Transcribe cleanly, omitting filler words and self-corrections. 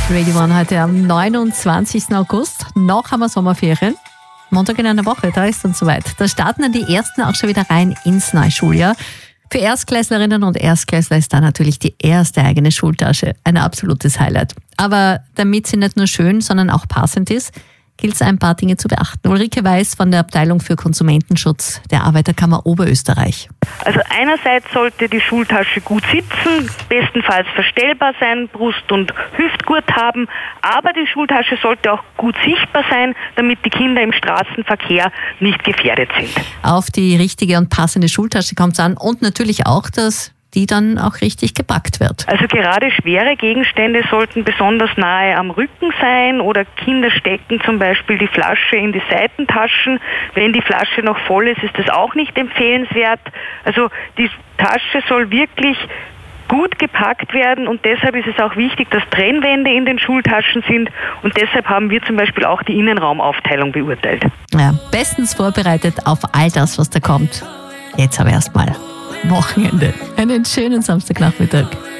Radio One heute am 29. August. Noch haben wir Sommerferien. Montag in einer Woche, da ist es soweit. Da starten dann die Ersten auch schon wieder rein ins neue Schuljahr. Für Erstklässlerinnen und Erstklässler ist da natürlich die erste eigene Schultasche ein absolutes Highlight. Aber damit sie nicht nur schön, sondern auch passend ist, gilt es ein paar Dinge zu beachten. Ulrike Weiß von der Abteilung für Konsumentenschutz der Arbeiterkammer Oberösterreich. Also einerseits sollte die Schultasche gut sitzen, bestenfalls verstellbar sein, Brust- und Hüftgurt haben, aber die Schultasche sollte auch gut sichtbar sein, damit die Kinder im Straßenverkehr nicht gefährdet sind. Auf die richtige und passende Schultasche kommt es an und natürlich auch, dass die dann auch richtig gepackt wird. Also gerade schwere Gegenstände sollten besonders nahe am Rücken sein oder Kinder stecken zum Beispiel die Flasche in die Seitentaschen. Wenn die Flasche noch voll ist, ist das auch nicht empfehlenswert. Also die Tasche soll wirklich gut gepackt werden und deshalb ist es auch wichtig, dass Trennwände in den Schultaschen sind und deshalb haben wir zum Beispiel auch die Innenraumaufteilung beurteilt. Ja, bestens vorbereitet auf all das, was da kommt. Jetzt aber erstmal Wochenende. Einen schönen Samstagnachmittag.